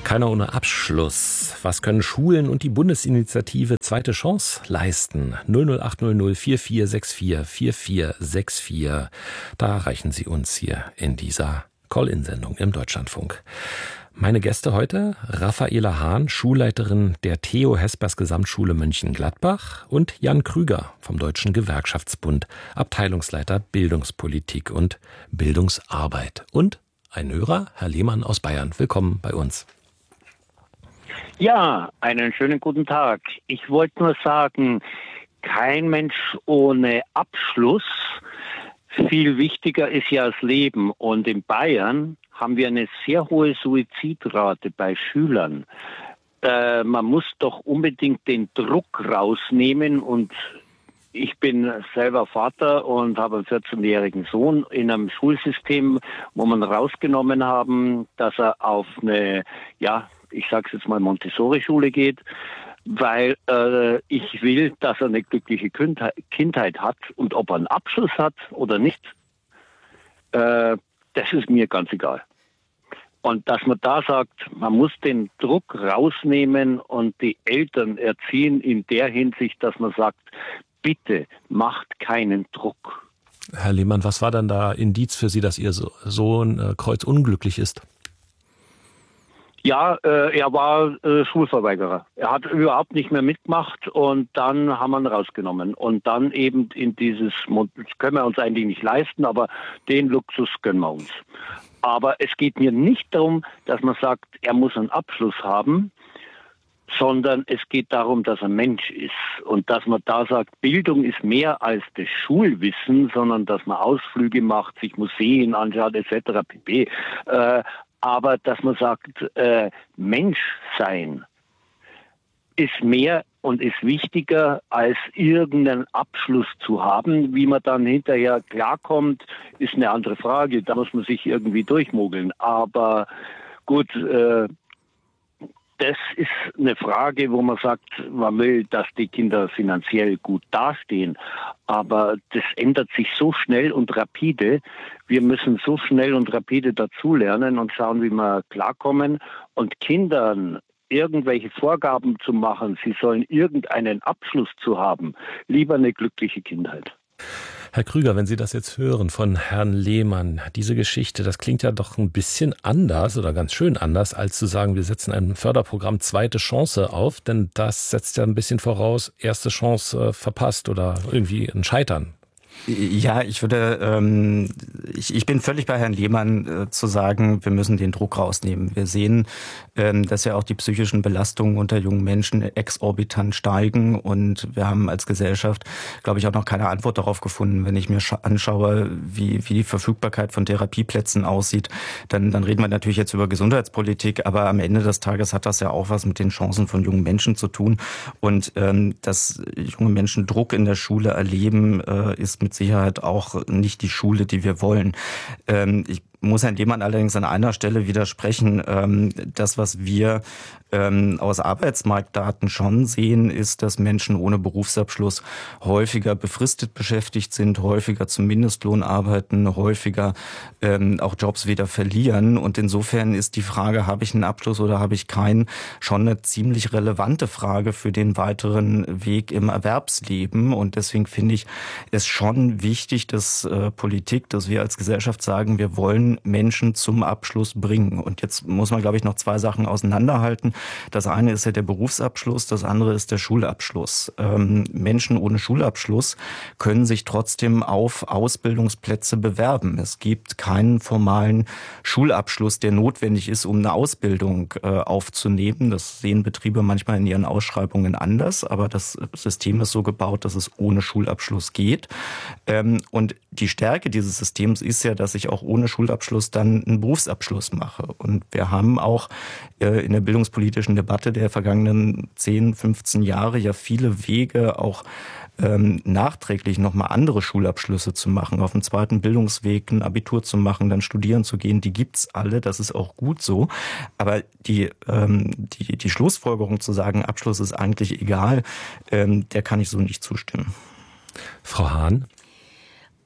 Keiner ohne Abschluss. Was können Schulen und die Bundesinitiative Zweite Chance leisten? 00800 4464 4464. Da erreichen Sie uns hier in dieser Call-In-Sendung im Deutschlandfunk. Meine Gäste heute: Raffaela Hahn, Schulleiterin der Theo Hespers Gesamtschule Mönchengladbach, und Jan Krüger vom Deutschen Gewerkschaftsbund, Abteilungsleiter Bildungspolitik und Bildungsarbeit. Und ein Hörer, Herr Lehmann aus Bayern. Willkommen bei uns. Ja, einen schönen guten Tag. Ich wollte nur sagen, kein Mensch ohne Abschluss. Viel wichtiger ist ja das Leben. Und in Bayern haben wir eine sehr hohe Suizidrate bei Schülern. Man muss doch unbedingt den Druck rausnehmen. Und ich bin selber Vater und habe einen 14-jährigen Sohn in einem Schulsystem, wo man rausgenommen haben, dass er auf eine, ich sage es jetzt mal, Montessori-Schule geht, weil ich will, dass er eine glückliche Kindheit hat, und ob er einen Abschluss hat oder nicht, das ist mir ganz egal. Und dass man da sagt, man muss den Druck rausnehmen und die Eltern erziehen in der Hinsicht, dass man sagt, bitte macht keinen Druck. Herr Lehmann, was war dann da Indiz für Sie, dass Ihr Sohn kreuzunglücklich ist? Ja, er war Schulverweigerer. Er hat überhaupt nicht mehr mitgemacht, und dann haben wir ihn rausgenommen. Und dann eben in dieses, das können wir uns eigentlich nicht leisten, aber den Luxus gönnen wir uns. Aber es geht mir nicht darum, dass man sagt, er muss einen Abschluss haben, sondern es geht darum, dass er Mensch ist. Und dass man da sagt, Bildung ist mehr als das Schulwissen, sondern dass man Ausflüge macht, sich Museen anschaut etc. pp. Aber dass man sagt, Mensch sein ist mehr und ist wichtiger, als irgendeinen Abschluss zu haben. Wie man dann hinterher klarkommt, ist eine andere Frage. Da muss man sich irgendwie durchmogeln. Aber gut, das ist eine Frage, wo man sagt, man will, dass die Kinder finanziell gut dastehen. Aber das ändert sich so schnell und rapide. Wir müssen so schnell und rapide dazulernen und schauen, wie wir klarkommen. Und Kindern irgendwelche Vorgaben zu machen, sie sollen irgendeinen Abschluss zu haben, lieber eine glückliche Kindheit. Herr Krüger, wenn Sie das jetzt hören von Herrn Lehmann, diese Geschichte, das klingt ja doch ein bisschen anders oder ganz schön anders, als zu sagen, wir setzen ein Förderprogramm Zweite Chance auf, denn das setzt ja ein bisschen voraus, erste Chance verpasst oder irgendwie ein Scheitern. Ja, ich bin völlig bei Herrn Lehmann zu sagen, wir müssen den Druck rausnehmen. Wir sehen, dass ja auch die psychischen Belastungen unter jungen Menschen exorbitant steigen, und wir haben als Gesellschaft, glaube ich, auch noch keine Antwort darauf gefunden. Wenn ich mir anschaue, wie die Verfügbarkeit von Therapieplätzen aussieht, dann reden wir natürlich jetzt über Gesundheitspolitik, aber am Ende des Tages hat das ja auch was mit den Chancen von jungen Menschen zu tun. Und dass junge Menschen Druck in der Schule erleben, ist mit Sicherheit auch nicht die Schule, die wir wollen. Ich muss Herrn Lehmann allerdings an einer Stelle widersprechen. Das, was wir aus Arbeitsmarktdaten schon sehen, ist, dass Menschen ohne Berufsabschluss häufiger befristet beschäftigt sind, häufiger zum Mindestlohn arbeiten, häufiger auch Jobs wieder verlieren. Und insofern ist die Frage, habe ich einen Abschluss oder habe ich keinen, schon eine ziemlich relevante Frage für den weiteren Weg im Erwerbsleben. Und deswegen finde ich es schon wichtig, dass Politik, dass wir als Gesellschaft sagen, wir wollen Menschen zum Abschluss bringen. Und jetzt muss man, glaube ich, noch zwei Sachen auseinanderhalten. Das eine ist ja der Berufsabschluss, das andere ist der Schulabschluss. Menschen ohne Schulabschluss können sich trotzdem auf Ausbildungsplätze bewerben. Es gibt keinen formalen Schulabschluss, der notwendig ist, um eine Ausbildung aufzunehmen. Das sehen Betriebe manchmal in ihren Ausschreibungen anders, aber das System ist so gebaut, dass es ohne Schulabschluss geht. Und die Stärke dieses Systems ist ja, dass ich auch ohne Schulabschluss dann einen Berufsabschluss mache. Und wir haben auch in der bildungspolitischen Debatte der vergangenen 10, 15 Jahre ja viele Wege, auch nachträglich nochmal andere Schulabschlüsse zu machen, auf dem zweiten Bildungsweg ein Abitur zu machen, dann studieren zu gehen, die gibt's alle, das ist auch gut so. Aber die Schlussfolgerung zu sagen, Abschluss ist eigentlich egal, der kann ich so nicht zustimmen. Frau Hahn?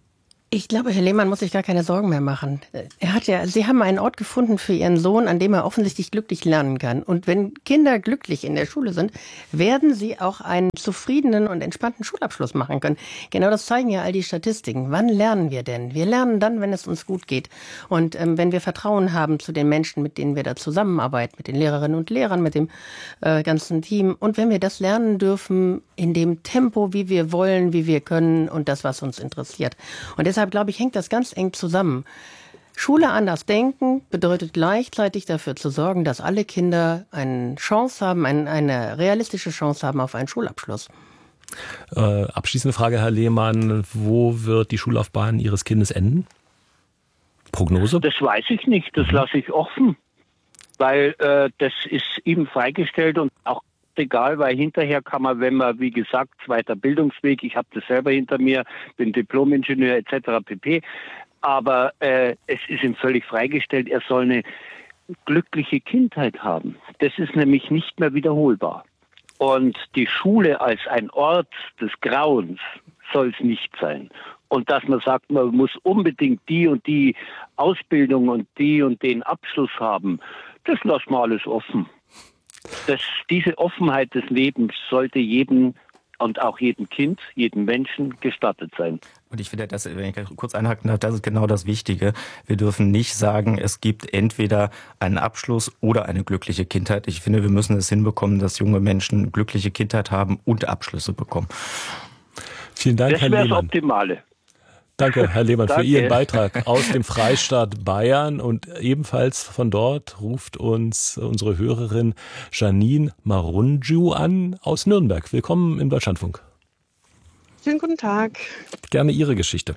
Ich glaube, Herr Lehmann muss sich gar keine Sorgen mehr machen. Sie haben einen Ort gefunden für Ihren Sohn, an dem er offensichtlich glücklich lernen kann. Und wenn Kinder glücklich in der Schule sind, werden sie auch einen zufriedenen und entspannten Schulabschluss machen können. Genau das zeigen ja all die Statistiken. Wann lernen wir denn? Wir lernen dann, wenn es uns gut geht. Und wenn wir Vertrauen haben zu den Menschen, mit denen wir da zusammenarbeiten, mit den Lehrerinnen und Lehrern, mit dem ganzen Team. Und wenn wir das lernen dürfen in dem Tempo, wie wir wollen, wie wir können und das, was uns interessiert. Und deshalb, glaube ich, hängt das ganz eng zusammen. Schule anders denken bedeutet gleichzeitig dafür zu sorgen, dass alle Kinder eine Chance haben, eine realistische Chance haben auf einen Schulabschluss. Abschließende Frage, Herr Lehmann. Wo wird die Schullaufbahn Ihres Kindes enden? Prognose? Das weiß ich nicht. Das lasse ich offen. Weil das ist ihm freigestellt und auch egal, weil hinterher kann man, wenn man, wie gesagt, zweiter Bildungsweg, ich habe das selber hinter mir, bin Diplom-Ingenieur etc. pp., aber es ist ihm völlig freigestellt, er soll eine glückliche Kindheit haben. Das ist nämlich nicht mehr wiederholbar. Und die Schule als ein Ort des Grauens soll es nicht sein. Und dass man sagt, man muss unbedingt die und die Ausbildung und den Abschluss haben, das lassen wir alles offen. Diese Offenheit des Lebens sollte jedem und auch jedem Kind, jedem Menschen gestattet sein. Und ich finde, wenn ich kurz einhaken darf, das ist genau das Wichtige. Wir dürfen nicht sagen, es gibt entweder einen Abschluss oder eine glückliche Kindheit. Ich finde, wir müssen es hinbekommen, dass junge Menschen glückliche Kindheit haben und Abschlüsse bekommen. Vielen Dank, Herr Lehmann. Das wäre das Optimale. Danke, Herr Lehmann, für Ihren Beitrag aus dem Freistaat Bayern. Und ebenfalls von dort ruft uns unsere Hörerin Janine Marunju an aus Nürnberg. Willkommen im Deutschlandfunk. Schönen guten Tag. Gerne Ihre Geschichte.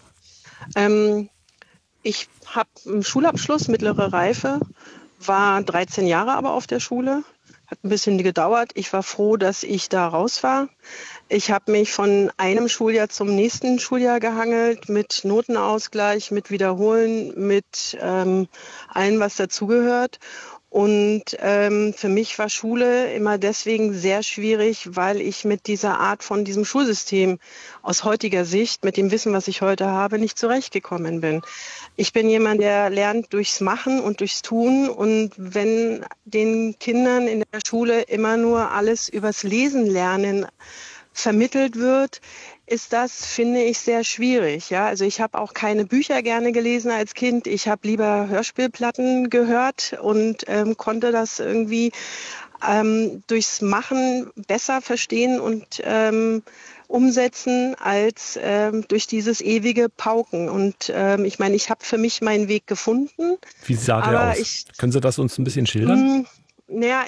Ich habe einen Schulabschluss, mittlere Reife, war 13 Jahre aber auf der Schule. Hat ein bisschen gedauert. Ich war froh, dass ich da raus war. Ich habe mich von einem Schuljahr zum nächsten Schuljahr gehangelt, mit Notenausgleich, mit Wiederholen, mit allem, was dazugehört. Und für mich war Schule immer deswegen sehr schwierig, weil ich mit dieser Art von diesem Schulsystem aus heutiger Sicht, mit dem Wissen, was ich heute habe, nicht zurechtgekommen bin. Ich bin jemand, der lernt durchs Machen und durchs Tun. Und wenn den Kindern in der Schule immer nur alles übers Lesen lernen vermittelt wird, ist das, finde ich, sehr schwierig. Ja, also ich habe auch keine Bücher gerne gelesen als Kind. Ich habe lieber Hörspielplatten gehört und konnte das irgendwie durchs Machen besser verstehen und umsetzen als durch dieses ewige Pauken. Und ich meine, ich habe für mich meinen Weg gefunden. Wie sah der aus? Können Sie das uns ein bisschen schildern? Naja,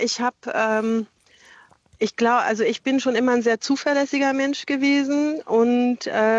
ich glaube, also ich bin schon immer ein sehr zuverlässiger Mensch gewesen und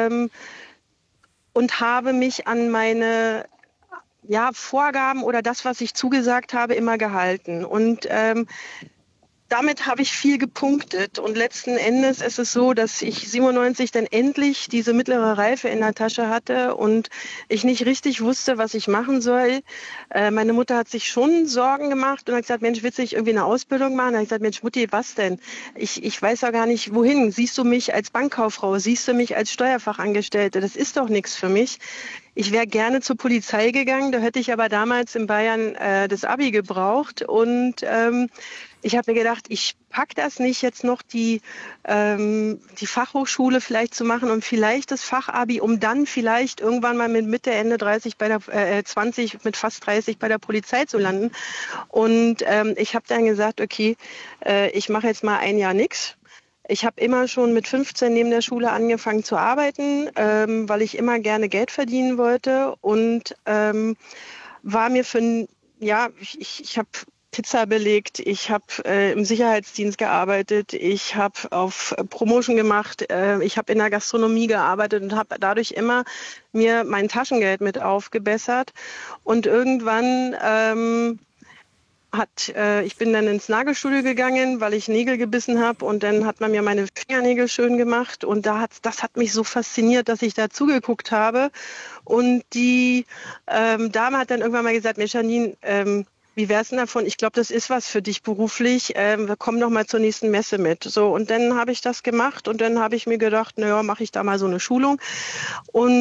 habe mich an meine Vorgaben oder das, was ich zugesagt habe, immer gehalten. Und damit habe ich viel gepunktet. Und letzten Endes ist es so, dass ich 97 dann endlich diese mittlere Reife in der Tasche hatte und ich nicht richtig wusste, was ich machen soll. Meine Mutter hat sich schon Sorgen gemacht und hat gesagt, Mensch, willst du nicht irgendwie eine Ausbildung machen? Da habe ich gesagt, Mensch, Mutti, was denn? Ich weiß ja gar nicht, wohin. Siehst du mich als Bankkauffrau? Siehst du mich als Steuerfachangestellte? Das ist doch nichts für mich. Ich wäre gerne zur Polizei gegangen, da hätte ich aber damals in Bayern das Abi gebraucht und ich habe mir gedacht, ich packe das nicht, jetzt noch die Fachhochschule vielleicht zu machen und vielleicht das Fachabi, um dann vielleicht irgendwann mal mit Mitte, Ende 30 bei der 20, mit fast 30 bei der Polizei zu landen. Und ich habe dann gesagt, okay, ich mache jetzt mal ein Jahr nichts. Ich habe immer schon mit 15 neben der Schule angefangen zu arbeiten, weil ich immer gerne Geld verdienen wollte und war mir ich habe Pizza belegt, ich habe im Sicherheitsdienst gearbeitet, ich habe auf Promotion gemacht, ich habe in der Gastronomie gearbeitet und habe dadurch immer mir mein Taschengeld mit aufgebessert und irgendwann ich bin dann ins Nagelstudio gegangen, weil ich Nägel gebissen habe und dann hat man mir meine Fingernägel schön gemacht und das hat mich so fasziniert, dass ich da zugeguckt habe und die Dame hat dann irgendwann mal gesagt, Mensch, Janine, wie wär's denn davon? Ich glaube, das ist was für dich beruflich. Wir kommen noch mal zur nächsten Messe mit. So, und dann habe ich das gemacht und dann habe ich mir gedacht, naja, mache ich da mal so eine Schulung. Und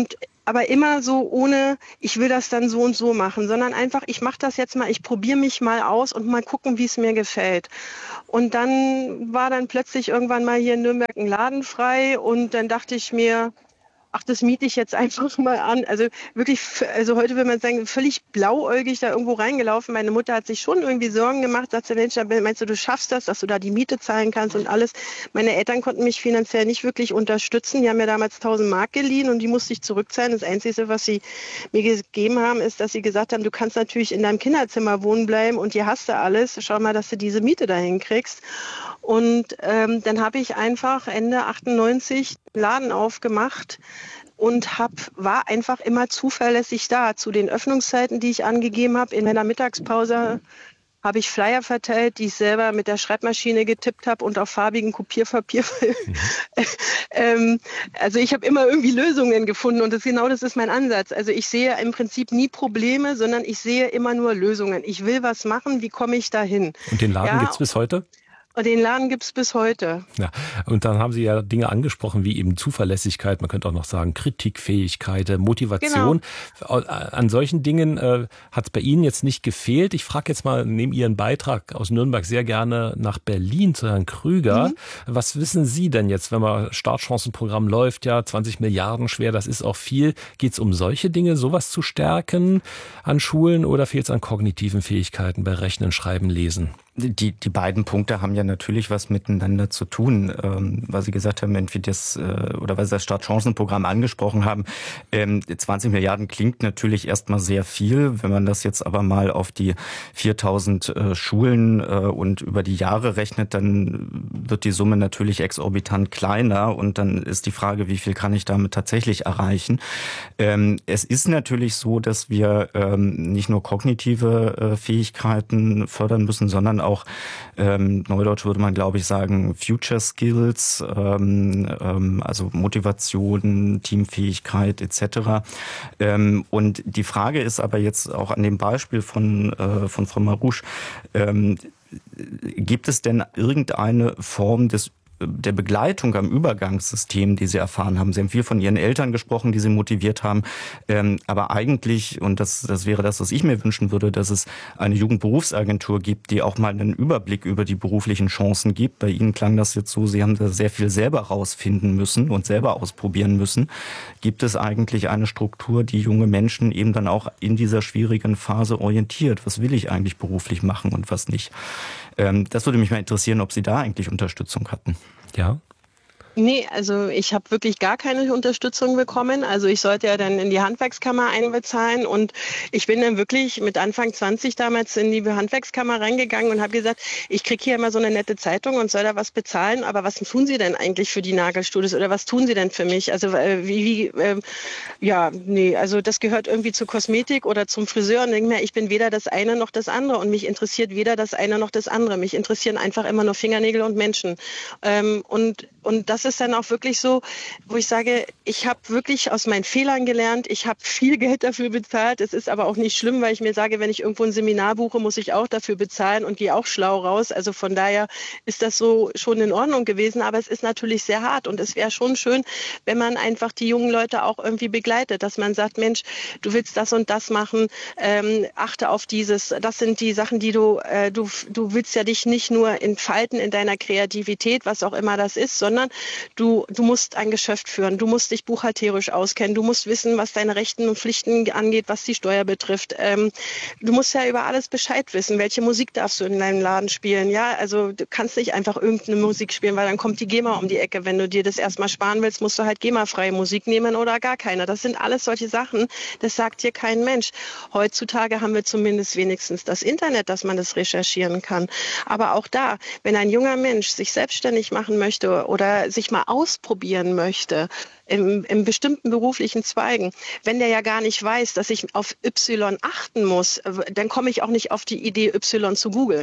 aber immer so ohne, ich will das dann so und so machen, sondern einfach, ich mache das jetzt mal, ich probiere mich mal aus und mal gucken, wie es mir gefällt. Und dann war dann plötzlich irgendwann mal hier in Nürnberg ein Laden frei und dann dachte ich mir, ach, das miete ich jetzt einfach mal an. Also wirklich, also heute würde man sagen, völlig blauäugig da irgendwo reingelaufen. Meine Mutter hat sich schon irgendwie Sorgen gemacht, sagt sie, Mensch, meinst du, du schaffst das, dass du da die Miete zahlen kannst und alles. Meine Eltern konnten mich finanziell nicht wirklich unterstützen. Die haben mir damals 1.000 Mark geliehen und die musste ich zurückzahlen. Das Einzige, was sie mir gegeben haben, ist, dass sie gesagt haben, du kannst natürlich in deinem Kinderzimmer wohnen bleiben und hier hast du alles. Schau mal, dass du diese Miete dahin kriegst. Und dann habe ich einfach Ende 98 Laden aufgemacht und war einfach immer zuverlässig da. Zu den Öffnungszeiten, die ich angegeben habe, in meiner Mittagspause habe ich Flyer verteilt, die ich selber mit der Schreibmaschine getippt habe und auf farbigem Kopierpapier. Also ich habe immer irgendwie Lösungen gefunden und das ist mein Ansatz. Also ich sehe im Prinzip nie Probleme, sondern ich sehe immer nur Lösungen. Ich will was machen, wie komme ich dahin? Und den Laden gibt's bis heute? Den Laden gibt's bis heute. Ja, und dann haben Sie ja Dinge angesprochen, wie eben Zuverlässigkeit, man könnte auch noch sagen Kritikfähigkeit, Motivation. Genau. An solchen Dingen hat es bei Ihnen jetzt nicht gefehlt. Ich frage jetzt mal neben Ihren Beitrag aus Nürnberg sehr gerne nach Berlin zu Herrn Krüger. Was wissen Sie denn jetzt, wenn man Startchancenprogramm läuft, ja 20 Milliarden schwer, das ist auch viel. Geht es um solche Dinge, sowas zu stärken an Schulen oder fehlt es an kognitiven Fähigkeiten bei Rechnen, Schreiben, Lesen? Die beiden Punkte haben ja natürlich was miteinander zu tun, weil Sie gesagt haben, weil Sie das Startchancenprogramm angesprochen haben. 20 Milliarden klingt natürlich erstmal sehr viel. Wenn man das jetzt aber mal auf die 4.000 Schulen und über die Jahre rechnet, dann wird die Summe natürlich exorbitant kleiner und dann ist die Frage, wie viel kann ich damit tatsächlich erreichen? Es ist natürlich so, dass wir nicht nur kognitive Fähigkeiten fördern müssen, sondern auch, neudeutsch würde man, glaube ich, sagen, Future Skills, also Motivation, Teamfähigkeit etc. Und die Frage ist aber jetzt auch an dem Beispiel von Frau Marouche, gibt es denn irgendeine Form der Begleitung am Übergangssystem, die Sie erfahren haben? Sie haben viel von Ihren Eltern gesprochen, die Sie motiviert haben. Aber eigentlich, und das wäre das, was ich mir wünschen würde, dass es eine Jugendberufsagentur gibt, die auch mal einen Überblick über die beruflichen Chancen gibt. Bei Ihnen klang das jetzt so, Sie haben da sehr viel selber rausfinden müssen und selber ausprobieren müssen. Gibt es eigentlich eine Struktur, die junge Menschen eben dann auch in dieser schwierigen Phase orientiert? Was will ich eigentlich beruflich machen und was nicht? Das würde mich mal interessieren, ob Sie da eigentlich Unterstützung hatten. Ja. Nee, also ich habe wirklich gar keine Unterstützung bekommen. Also ich sollte ja dann in die Handwerkskammer einbezahlen und ich bin dann wirklich mit Anfang 20 damals in die Handwerkskammer reingegangen und habe gesagt, ich kriege hier immer so eine nette Zeitung und soll da was bezahlen, aber was tun Sie denn eigentlich für die Nagelstudios oder was tun Sie denn für mich? Also also das gehört irgendwie zur Kosmetik oder zum Friseur und denke mir, ich bin weder das eine noch das andere und mich interessiert weder das eine noch das andere. Mich interessieren einfach immer nur Fingernägel und Menschen. Und das ist dann auch wirklich so, wo ich sage, ich habe wirklich aus meinen Fehlern gelernt, ich habe viel Geld dafür bezahlt, es ist aber auch nicht schlimm, weil ich mir sage, wenn ich irgendwo ein Seminar buche, muss ich auch dafür bezahlen und gehe auch schlau raus, also von daher ist das so schon in Ordnung gewesen, aber es ist natürlich sehr hart und es wäre schon schön, wenn man einfach die jungen Leute auch irgendwie begleitet, dass man sagt, Mensch, du willst das und das machen, achte auf dieses, das sind die Sachen, die du willst ja dich nicht nur entfalten in deiner Kreativität, was auch immer das ist, sondern du musst ein Geschäft führen, du musst dich buchhalterisch auskennen, du musst wissen, was deine Rechten und Pflichten angeht, was die Steuer betrifft. Du musst ja über alles Bescheid wissen, welche Musik darfst du in deinem Laden spielen. Ja, also du kannst nicht einfach irgendeine Musik spielen, weil dann kommt die GEMA um die Ecke. Wenn du dir das erstmal sparen willst, musst du halt GEMA-freie Musik nehmen oder gar keine. Das sind alles solche Sachen, das sagt dir kein Mensch. Heutzutage haben wir zumindest wenigstens das Internet, dass man das recherchieren kann. Aber auch da, wenn ein junger Mensch sich selbstständig machen möchte oder sich mal ausprobieren möchte, in bestimmten beruflichen Zweigen, wenn der ja gar nicht weiß, dass ich auf Y achten muss, dann komme ich auch nicht auf die Idee, Y zu googeln.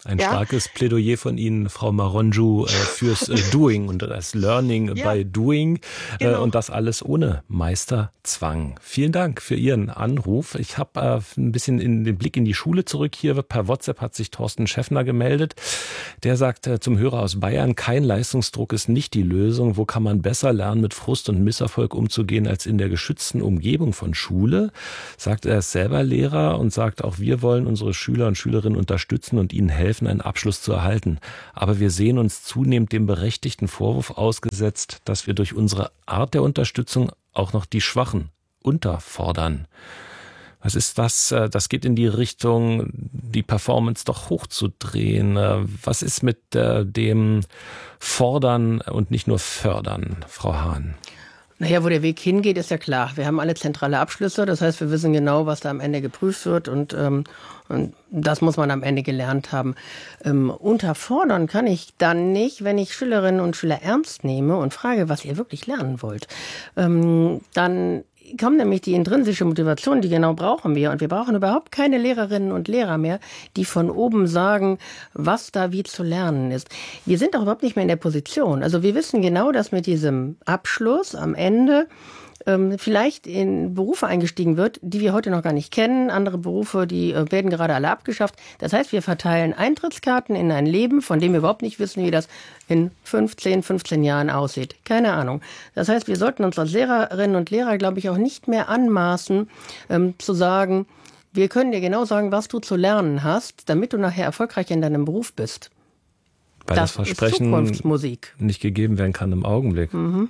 Ein starkes Plädoyer von Ihnen, Frau Maronju, fürs Doing und das Learning by Doing. Genau. Und das alles ohne Meisterzwang. Vielen Dank für Ihren Anruf. Ich habe ein bisschen den Blick in die Schule zurück. Hier per WhatsApp hat sich Thorsten Schäffner gemeldet. Der sagt zum Hörer aus Bayern, kein Leistungsdruck ist nicht die Lösung. Wo kann man besser lernen, mit Frust und Misserfolg umzugehen, als in der geschützten Umgebung von Schule? Sagt er, ist selber Lehrer und sagt auch, wir wollen unsere Schüler und Schülerinnen unterstützen und ihnen helfen, einen Abschluss zu erhalten. Aber wir sehen uns zunehmend dem berechtigten Vorwurf ausgesetzt, dass wir durch unsere Art der Unterstützung auch noch die Schwachen unterfordern. Was ist das? Das geht in die Richtung, die Performance doch hochzudrehen. Was ist mit dem Fordern und nicht nur Fördern, Frau Hahn? Naja, wo der Weg hingeht, ist ja klar. Wir haben alle zentrale Abschlüsse, das heißt, wir wissen genau, was da am Ende geprüft wird und das muss man am Ende gelernt haben. Unterfordern kann ich dann nicht, wenn ich Schülerinnen und Schüler ernst nehme und frage, was ihr wirklich lernen wollt. Dann kommt nämlich die intrinsische Motivation, die genau brauchen wir. Und wir brauchen überhaupt keine Lehrerinnen und Lehrer mehr, die von oben sagen, was da wie zu lernen ist. Wir sind auch überhaupt nicht mehr in der Position. Also wir wissen genau, dass mit diesem Abschluss am Ende vielleicht in Berufe eingestiegen wird, die wir heute noch gar nicht kennen. Andere Berufe, die werden gerade alle abgeschafft. Das heißt, wir verteilen Eintrittskarten in ein Leben, von dem wir überhaupt nicht wissen, wie das in 15 Jahren aussieht. Keine Ahnung. Das heißt, wir sollten uns als Lehrerinnen und Lehrer, glaube ich, auch nicht mehr anmaßen, zu sagen, wir können dir genau sagen, was du zu lernen hast, damit du nachher erfolgreich in deinem Beruf bist. Weil das Versprechen nicht gegeben werden kann im Augenblick.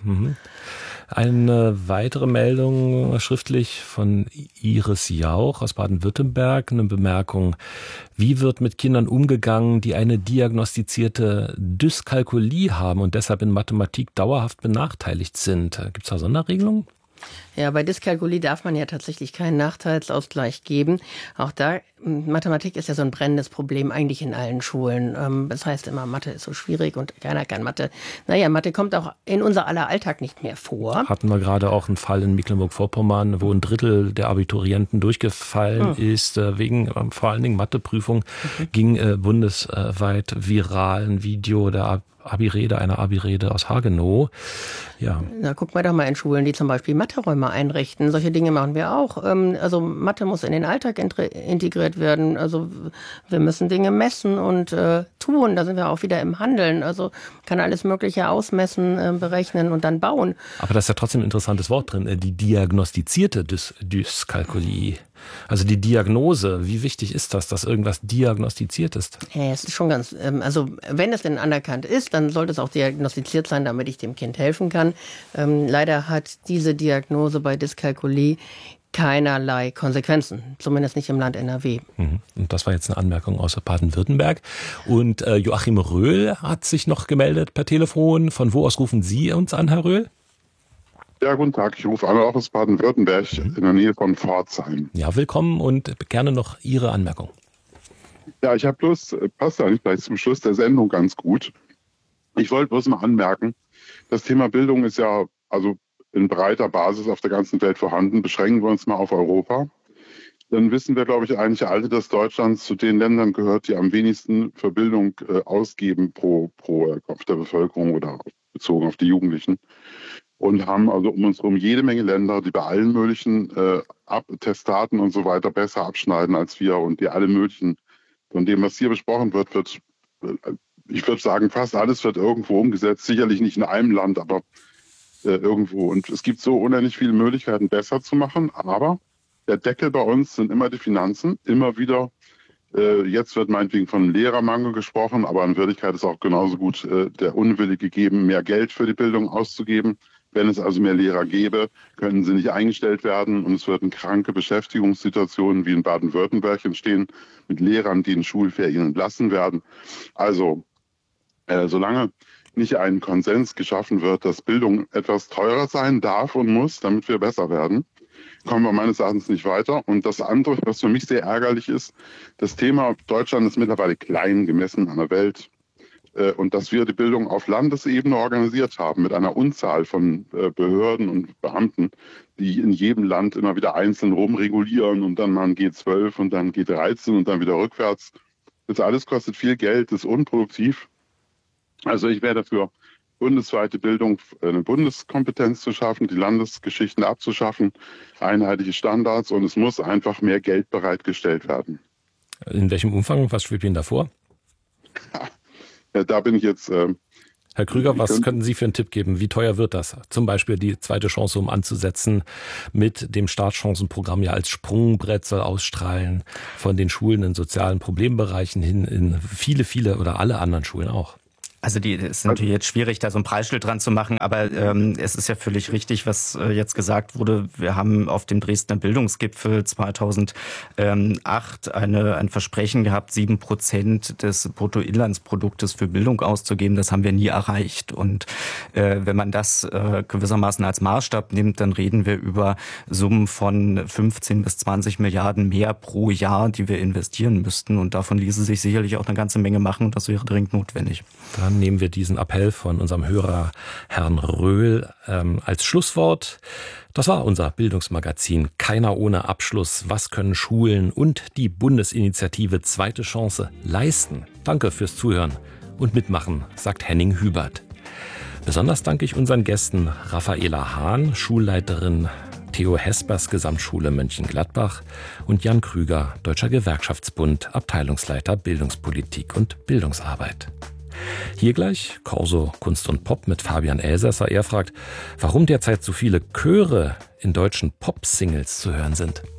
Eine weitere Meldung schriftlich von Iris Jauch aus Baden-Württemberg, eine Bemerkung. Wie wird mit Kindern umgegangen, die eine diagnostizierte Dyskalkulie haben und deshalb in Mathematik dauerhaft benachteiligt sind? Gibt es da Sonderregelungen? Ja, bei Dyskalkulie darf man ja tatsächlich keinen Nachteilsausgleich geben. Auch da, Mathematik ist ja so ein brennendes Problem eigentlich in allen Schulen. Das heißt immer, Mathe ist so schwierig und keiner kann Mathe. Naja, Mathe kommt auch in unser aller Alltag nicht mehr vor. Hatten wir gerade auch einen Fall in Mecklenburg-Vorpommern, wo ein Drittel der Abiturienten durchgefallen ist, wegen vor allen Dingen Matheprüfung, ging bundesweit viral ein Video der einer Abi-Rede aus Hagenow. Ja. Na, gucken wir doch mal in Schulen, die zum Beispiel Matheräume einrichten. Solche Dinge machen wir auch. Also Mathe muss in den Alltag integriert werden. Also wir müssen Dinge messen und tun. Da sind wir auch wieder im Handeln. Also kann alles Mögliche ausmessen, berechnen und dann bauen. Aber da ist ja trotzdem ein interessantes Wort drin. Die diagnostizierte Dyskalkulie. Also die Diagnose, wie wichtig ist das, dass irgendwas diagnostiziert ist? Ja, es ist schon ganz, also wenn es denn anerkannt ist, dann sollte es auch diagnostiziert sein, damit ich dem Kind helfen kann. Leider hat diese Diagnose bei Dyskalkulie keinerlei Konsequenzen, zumindest nicht im Land NRW. Und das war jetzt eine Anmerkung aus Baden-Württemberg. Und Joachim Röhl hat sich noch gemeldet per Telefon. Von wo aus rufen Sie uns an, Herr Röhl? Ja, guten Tag. Ich rufe an aus Baden-Württemberg in der Nähe von Pforzheim. Ja, willkommen und gerne noch Ihre Anmerkung. Ja, ich habe bloß, passt eigentlich gleich zum Schluss der Sendung ganz gut. Ich wollte bloß mal anmerken, das Thema Bildung ist ja also in breiter Basis auf der ganzen Welt vorhanden. Beschränken wir uns mal auf Europa. Dann wissen wir, glaube ich, eigentlich alle, dass Deutschland zu den Ländern gehört, die am wenigsten für Bildung ausgeben pro Kopf der Bevölkerung oder bezogen auf die Jugendlichen. Und haben also um uns herum jede Menge Länder, die bei allen möglichen Testaten und so weiter besser abschneiden als wir und die alle möglichen, von dem, was hier besprochen wird, ich würde sagen, fast alles wird irgendwo umgesetzt. Sicherlich nicht in einem Land, aber irgendwo. Und es gibt so unendlich viele Möglichkeiten, besser zu machen. Aber der Deckel bei uns sind immer die Finanzen. Immer wieder, jetzt wird meinetwegen von Lehrermangel gesprochen, aber in Wirklichkeit ist auch genauso gut der Unwille gegeben, mehr Geld für die Bildung auszugeben. Wenn es also mehr Lehrer gäbe, können sie nicht eingestellt werden und es würden kranke Beschäftigungssituationen wie in Baden-Württemberg entstehen mit Lehrern, die in Schulferien entlassen werden. Also solange nicht ein Konsens geschaffen wird, dass Bildung etwas teurer sein darf und muss, damit wir besser werden, kommen wir meines Erachtens nicht weiter. Und das andere, was für mich sehr ärgerlich ist, das Thema Deutschland ist mittlerweile klein gemessen an der Welt. Und dass wir die Bildung auf Landesebene organisiert haben mit einer Unzahl von Behörden und Beamten, die in jedem Land immer wieder einzeln rumregulieren und dann mal ein G12 und dann G13 und dann wieder rückwärts. Das alles kostet viel Geld, ist unproduktiv. Also ich wäre dafür, bundesweite Bildung, eine Bundeskompetenz zu schaffen, die Landesgeschichten abzuschaffen, einheitliche Standards, und es muss einfach mehr Geld bereitgestellt werden. In welchem Umfang? Was schwebt Ihnen da vor? Ja, da bin ich jetzt... Herr Krüger, was könnten Sie für einen Tipp geben? Wie teuer wird das? Zum Beispiel die zweite Chance, um anzusetzen, mit dem Startchancenprogramm ja als Sprungbrett soll ausstrahlen von den Schulen in sozialen Problembereichen hin in viele oder alle anderen Schulen auch. Also es ist natürlich jetzt schwierig, da so ein Preisschild dran zu machen, aber es ist ja völlig richtig, was jetzt gesagt wurde. Wir haben auf dem Dresdner Bildungsgipfel 2008 ein Versprechen gehabt, 7% des Bruttoinlandsproduktes für Bildung auszugeben. Das haben wir nie erreicht. Und wenn man das gewissermaßen als Maßstab nimmt, dann reden wir über Summen von 15 bis 20 Milliarden mehr pro Jahr, die wir investieren müssten. Und davon ließe sich sicherlich auch eine ganze Menge machen, und das wäre dringend notwendig. Dann nehmen wir diesen Appell von unserem Hörer Herrn Röhl als Schlusswort. Das war unser Bildungsmagazin Keiner ohne Abschluss. Was können Schulen und die Bundesinitiative Zweite Chance leisten? Danke fürs Zuhören und Mitmachen, sagt Henning Hubert. Besonders danke ich unseren Gästen Raffaela Hahn, Schulleiterin Theo Hespers Gesamtschule Mönchengladbach, und Jan Krüger, Deutscher Gewerkschaftsbund, Abteilungsleiter Bildungspolitik und Bildungsarbeit. Hier gleich Corso Kunst und Pop mit Fabian Elsässer. Er fragt, warum derzeit so viele Chöre in deutschen Pop-Singles zu hören sind.